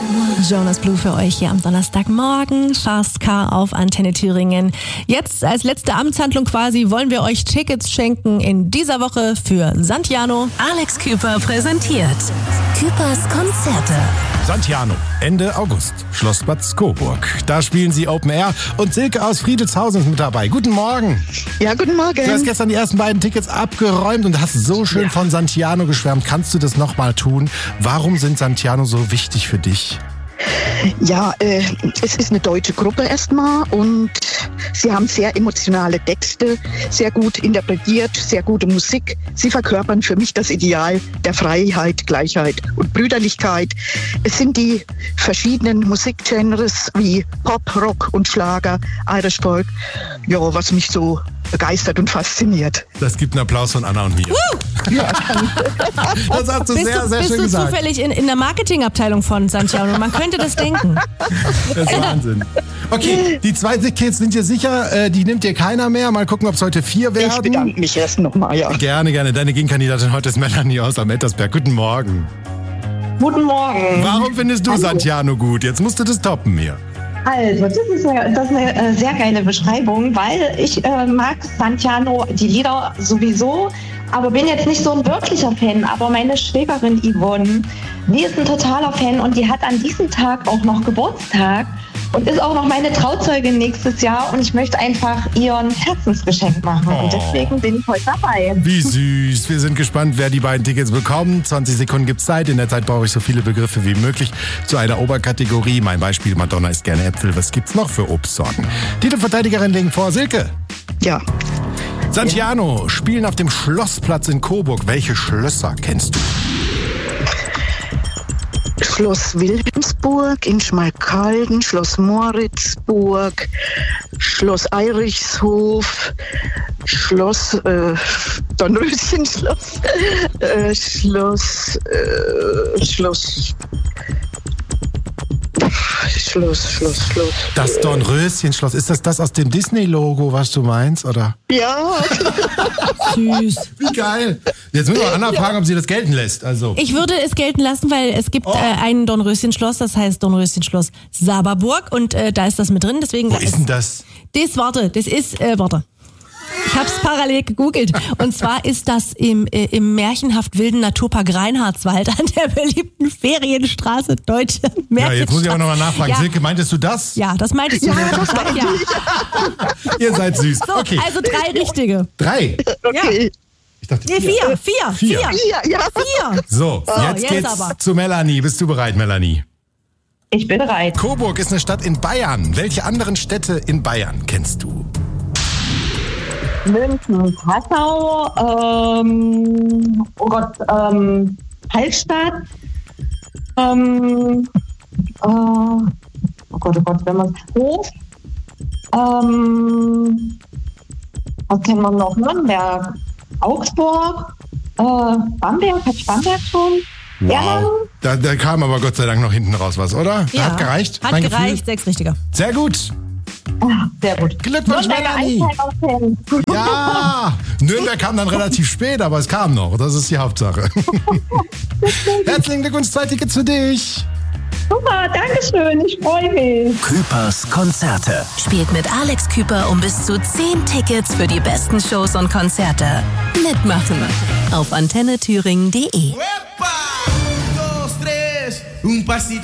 Jonas Blue für euch hier am Donnerstagmorgen. Fast Car auf Antenne Thüringen. Jetzt als letzte Amtshandlung quasi wollen wir euch Tickets schenken in dieser Woche für Santiano. Alex Küper präsentiert Küpers Konzerte. Santiano, Ende August, Schloss Bad Skoburg. Da spielen sie Open Air und Silke aus Friedrichshausen ist mit dabei. Guten Morgen. Ja, guten Morgen. Du hast gestern die ersten beiden Tickets abgeräumt und hast so schön von Santiano geschwärmt. Kannst du das nochmal tun? Warum sind Santiano so wichtig für dich? Ja, es ist eine deutsche Gruppe erstmal und sie haben sehr emotionale Texte, sehr gut interpretiert, sehr gute Musik. Sie verkörpern für mich das Ideal der Freiheit, Gleichheit und Brüderlichkeit. Es sind die verschiedenen Musikgenres wie Pop, Rock und Schlager, Irish Folk, ja, was mich so begeistert und fasziniert. Das gibt einen Applaus von Anna und mir. Ja, das hast du sehr schön gesagt. Bist du zufällig in der Marketingabteilung von Santiano? Man könnte das denken. Das ist Wahnsinn. Okay, die zwei Tickets sind dir sicher, die nimmt dir keiner mehr. Mal gucken, ob es heute 4 werden. ich bedanke mich erst nochmal, ja. Gerne. Deine Gegenkandidatin heute ist Melanie aus Amettersberg. Guten Morgen. Guten Morgen. Warum findest du Santiano gut? Jetzt musst du das toppen hier. Also, das ist eine sehr geile Beschreibung, weil ich mag Santiano, die Lieder sowieso, aber bin jetzt nicht so ein wirklicher Fan. Aber meine Schwägerin Yvonne, die ist ein totaler Fan und die hat an diesem Tag auch noch Geburtstag und ist auch noch meine Trauzeugin nächstes Jahr und ich möchte einfach ihr ein Herzensgeschenk machen und deswegen bin ich heute dabei. Wie süß. Wir sind gespannt, wer die beiden Tickets bekommt. 20 Sekunden gibt's Zeit. In der Zeit brauche ich so viele Begriffe wie möglich zu einer Oberkategorie. Mein Beispiel, Madonna isst gerne Äpfel. Was gibt's noch für Obstsorten? Titelverteidigerin legen vor. Silke. Ja. Santiano spielen auf dem Schlossplatz in Coburg. Welche Schlösser kennst du? Schloss Wilhelmsburg in Schmalkalden, Schloss Moritzburg, Schloss Eirichshof, Schloss Dornröschenschloss, Schloss. Das Dornröschenschloss. Ist das aus dem Disney-Logo, was du meinst, oder? Ja. Süß. Wie geil. Jetzt müssen wir Anna fragen, ob sie das gelten lässt. Also. Ich würde es gelten lassen, weil es gibt ein Dornröschenschloss, das heißt Dornröschenschloss Saberburg und da ist das mit drin. Deswegen Wo ist denn das? Das ist. Ich habe es parallel gegoogelt. Und zwar ist das im märchenhaft wilden Naturpark Reinhardswald an der beliebten Ferienstraße Deutsche Märchenstadt. Ja, jetzt muss ich aber nochmal nachfragen. Ja. Silke, meintest du das? Ja, das meintest du. Ja. Ihr seid süß. So, okay. also 3 richtige. 3? Okay. Ich dachte Nee, 4. Ja. So, jetzt geht's aber. zu Melanie. Bist du bereit, Melanie? Ich bin bereit. Coburg ist eine Stadt in Bayern. Welche anderen Städte in Bayern kennst du? München, Passau, Hallstatt, oh Gott, wenn man Hof, was kennen wir noch? Nürnberg, Augsburg, Bamberg, hat Bamberg schon? Wow. Da kam aber Gott sei Dank noch hinten raus was, oder? Ja. Hat gereicht? Hat Mein gereicht, Gefühl? 6 richtige. Sehr gut. Sehr gut. Glückwunsch, Melanie. Ja, Nürnberg kam dann relativ spät, aber es kam noch. Das ist die Hauptsache. Herzlichen Glückwunsch, 2 Tickets für dich. Super, danke schön, ich freue mich. Küpers Konzerte. Spielt mit Alex Küper um bis zu 10 Tickets für die besten Shows und Konzerte. Mitmachen auf antennethüringen.de.